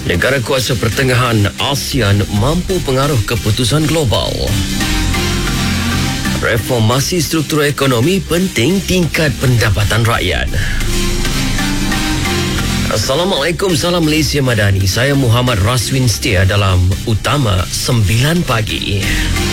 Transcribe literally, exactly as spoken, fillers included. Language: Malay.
Negara kuasa pertengahan ASEAN mampu pengaruh keputusan global. Reformasi struktur ekonomi penting tingkat pendapatan rakyat. Assalamualaikum, salam Malaysia Madani. Saya Muhammad Raswin setia dalam Utama sembilan pagi.